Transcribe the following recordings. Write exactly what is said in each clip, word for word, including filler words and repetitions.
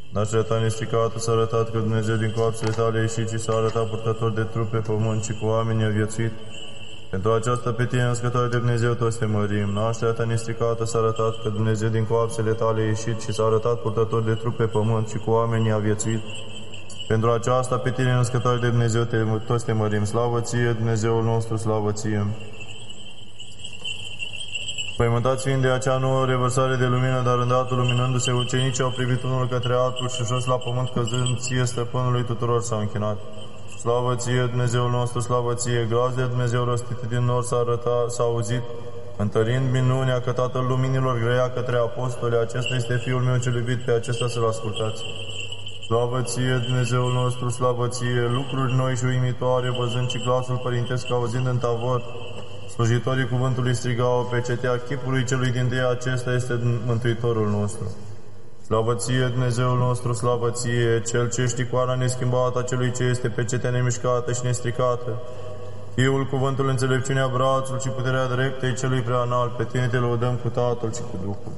Nașterea ta nestricată s-a arătat că Dumnezeu din coapsele tale a ieșit și s-a arătat purtător de trup pe pământ și cu oamenii a viețuit. Pentru aceasta pe tine, născătoare de Dumnezeu, toți te mărim. Nașterea ta nestricată s-a arătat că Dumnezeu din coapsele tale a ieșit și s-a arătat purtător de trup pe pământ și cu oamenii a viețuit. Pentru aceasta pe tine, născătoare de Dumnezeu, te, toți te mărim. Slavă ție, Dumnezeul nostru, slavă ție! Păimântați fiind de acea nouă revărsare de lumină, dar îndată luminându-se, ucenicii au privit unul către altul și jos la pământ căzând, ție, stăpânului tuturor s-au închinat. Slavă ție, Dumnezeul nostru, slavă ție! Glas de Dumnezeu rostit din nor s-a arătat, s-a auzit, întărind minunea că Tatăl Luminilor grăia către apostoli, acesta este Fiul meu cel iubit, pe acesta să-L ascultați. Slavă ție, Dumnezeul nostru, slavă ție! Lucruri noi și uimitoare, văzând și glasul părintesc, auzind în tavor, slujitorii cuvântului strigau, pe cetea chipului celui din tâi, acesta este Mântuitorul nostru. Slavă ție, Dumnezeul nostru, slavă ție, Cel ce ești icoana neschimbată a celui ce este pe cetea nemișcată și nestricată, Fiul, cuvântul, înțelepciunea, brațul și puterea dreptei celui prea înalt, pe tine te lăudăm cu Tatăl și cu Duhul.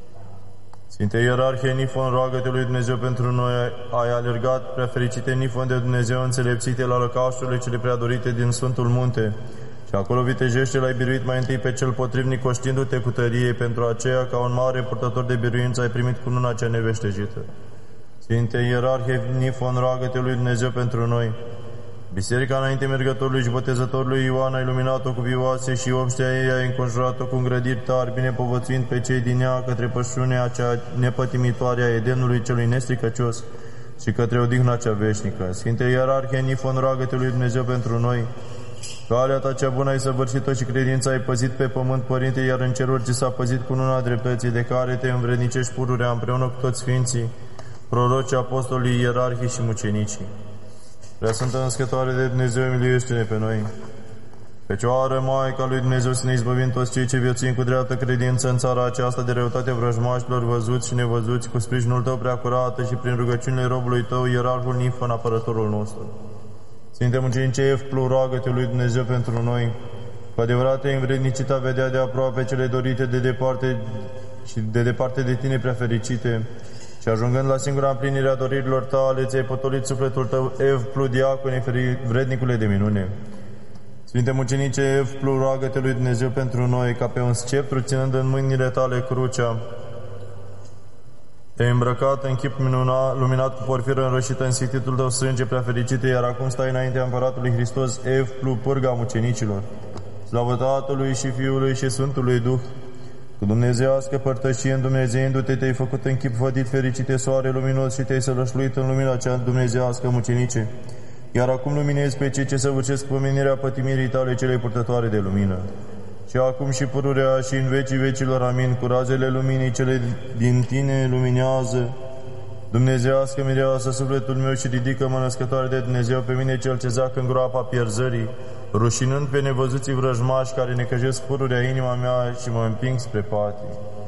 Sfinte Ierarhie Nifon, roagă-te lui Dumnezeu pentru noi, ai alergat, prea fericite Nifon de Dumnezeu, înțelepțite la lăcașurile cele prea dorite din Sfântul Munte, și acolo vitejește l-ai biruit mai întâi pe cel potrivnic, coștindu-te cu tărie, pentru aceea, ca un mare purtător de biruință, ai primit cununa cea neveștejită. Sfinte Ierarhie Nifon, roagă-te lui Dumnezeu pentru noi. Biserica înainte mergătorului și botezătorului Ioan, ai iluminat-o cu vioase și obștea ei, ai înconjurat-o cu îngrădiri tari, bine povățuind pe cei din ea către pășunea cea nepătimitoare a Edenului celui nestricăcios și către odihna cea veșnică. Sfinte Ierarhie Nifon, roagă-te lui Dumnezeu pentru noi. Calea ta cea bună ai săvârșit-o și credința ai păzit pe pământ, Părinte, iar în ceruri ți s-a păzit cununa dreptății, de care te învrednicești pururea împreună cu toți sfinții, prorocii, apostolii, ierarhii și mucenicii. Preasfântă Născătoare de Dumnezeu, miluiește-ne pe noi. Fecioară Maica lui Dumnezeu, să ne izbăvim toți cei ce viețuim cu dreaptă credință în țara aceasta de răutate vrăjmașilor văzuți și nevăzuți, cu sprijinul tău prea curată și prin rugăciunile robului tău, ierarhul Nifon, apărătorul nostru. Sfinte mucenice Evplu, roagă-te lui Dumnezeu pentru noi. Cu adevărat te-ai învrednicit a vedea de aproape cele dorite de departe și de departe de tine prea fericite, și ajungând la singura împlinire a doririlor tale, ți-ai potolit sufletul tău, Evplu, diacone, vrednicule de minune. Sfinte mucenice Evplu, roagă-te lui Dumnezeu pentru noi, ca pe un sceptru, ținând în mâinile tale crucea, te-ai îmbrăcat în chip minunat, luminat cu porfiră înrășită în sititul tău sânge prea fericite, iar acum stai înaintea Împăratului Hristos, Evplu, pârga mucenicilor. Slavă Tatălui și Fiului și Sfântului Duh, cu dumnezeiască părtășie, în Dumnezeindu-te, te-ai făcut în chip vădit fericite, soare luminos, și te-ai sălășluit în lumina cea dumnezeiască mucenice. Iar acum luminezi pe cei ce săvârșesc pomenirea pătimirii tale celei purtătoare de lumină. Și acum și pururea și în vecii vecilor, amin, cu razele luminii cele din tine luminează. Dumnezeiască mireasă sufletul meu și ridică-mă, Născătoare de Dumnezeu, pe mine cel ce zac în groapa pierzării, rușinând pe nevăzuții vrăjmași care necăjesc pururea inima mea și mă împing spre patii.